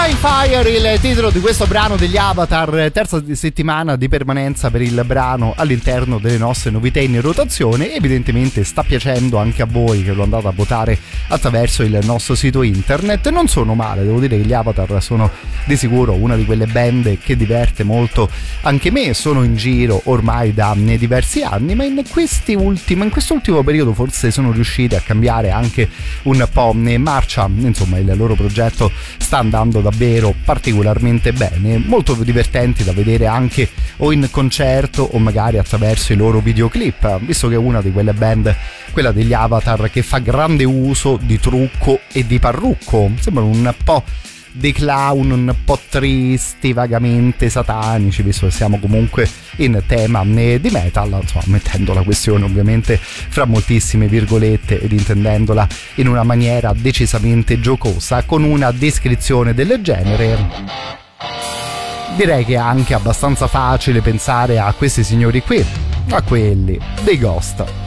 Flying Fire, il titolo di questo brano degli Avatar, terza settimana di permanenza per il brano all'interno delle nostre novità in rotazione. Evidentemente sta piacendo anche a voi che lo andate a votare attraverso il nostro sito internet. Non sono male, devo dire che gli Avatar sono di sicuro una di quelle band che diverte molto anche me. Sono in giro ormai da diversi anni, ma in quest'ultimo periodo forse sono riusciti a cambiare anche un po' marcia. Insomma, il loro progetto sta andando davvero particolarmente bene, molto divertenti da vedere anche o in concerto o magari attraverso i loro videoclip, visto che è una di quelle band, quella degli Avatar, che fa grande uso di trucco e di parrucco. Sembrano un po' dei clown, un po' tristi, vagamente satanici, visto che siamo comunque in tema di metal, insomma, mettendo la questione ovviamente fra moltissime virgolette ed intendendola in una maniera decisamente giocosa. Con una descrizione del genere direi che è anche abbastanza facile pensare a questi signori qui, a quelli dei Ghost.